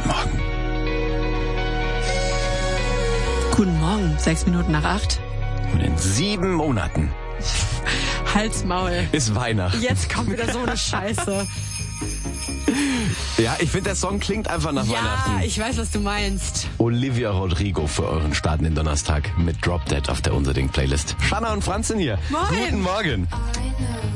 Morgen. Guten Morgen, 6:06. Und in 7 Monaten Halt's Maul. ist Weihnachten. Jetzt kommt wieder so eine Scheiße. Ja, ich finde, der Song klingt einfach nach Weihnachten. Ja, ich weiß, was du meinst. Olivia Rodrigo für euren startenden Donnerstag mit Drop Dead auf der Unser Ding Playlist. Shanna und Franz sind hier. Moin. Guten Morgen.